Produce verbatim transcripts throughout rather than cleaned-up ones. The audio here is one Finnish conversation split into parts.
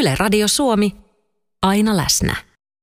Yle Radio Suomi, aina läsnä.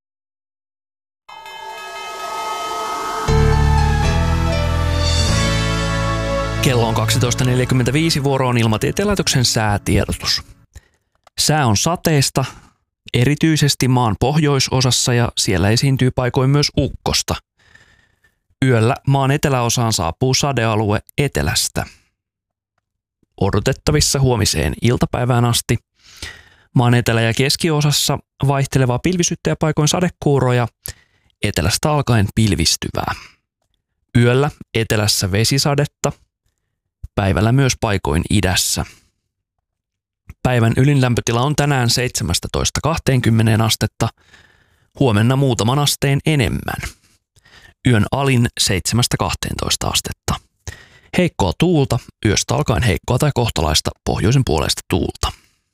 Kello on kaksitoista neljäkymmentäviisi, vuoro on Ilmatieteen laitoksen säätiedotus. Sää on sateista, erityisesti maan pohjoisosassa, ja siellä esiintyy paikoin myös ukkosta. Yöllä maan eteläosaan saapuu sadealue etelästä. Odotettavissa huomiseen iltapäivään asti. Maan etelä- ja keskiosassa vaihtelevaa pilvisyyttä ja paikoin sadekuuroja, etelästä alkaen pilvistyvää. Yöllä etelässä vesisadetta, päivällä myös paikoin idässä. Päivän ylin lämpötila on tänään seitsemästätoista kaksikymmentä astetta, huomenna muutaman asteen enemmän. Yön alin seitsemästä kahteentoista astetta. Heikkoa tuulta, yöstä alkaen heikkoa tai kohtalaista pohjoisen puoleista tuulta.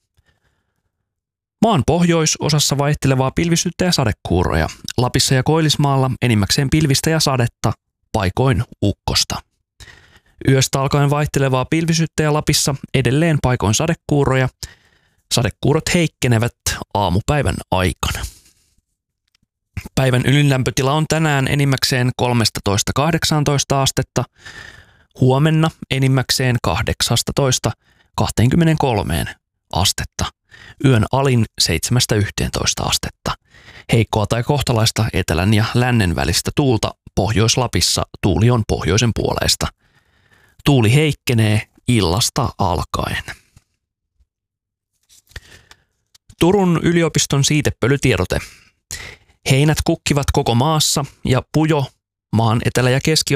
Maan pohjoisosassa vaihtelevaa pilvisyyttä ja sadekuuroja. Lapissa ja Koillismaalla enimmäkseen pilvistä ja sadetta, paikoin ukkosta. Yöstä alkaen vaihtelevaa pilvisyyttä ja Lapissa edelleen paikoin sadekuuroja. Sadekuurot heikkenevät aamupäivän aikana. Päivän ylinlämpötila on tänään enimmäkseen kolmetoista kahdeksantoista astetta, huomenna enimmäkseen kahdeksastatoista kaksikymmentäkolme astetta. Yön alin seitsemästä yhteentoista astetta. Heikkoa tai kohtalaista etelän ja lännen välistä tuulta, Pohjois-Lapissa tuuli on pohjoisen puoleista. Tuuli heikkenee illasta alkaen. Turun yliopiston siitepölytiedote. Heinät kukkivat koko maassa ja pujo maan etelä- ja keski